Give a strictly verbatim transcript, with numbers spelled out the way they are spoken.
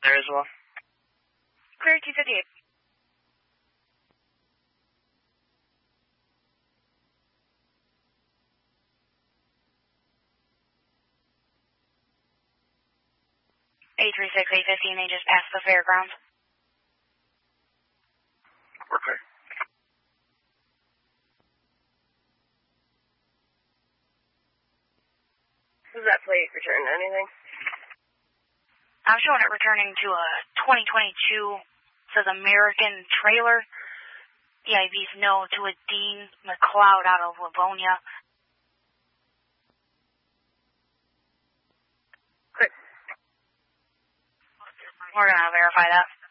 there as well. Clear two fifty-eight. eight three six, eight fifteen, they just passed the fairgrounds. We're clear. Does that plate return anything? I'm showing it returning to a twenty twenty-two, says American Trailer. E I V's no to a Dean McLeod out of Livonia. Quick. We're going to verify that.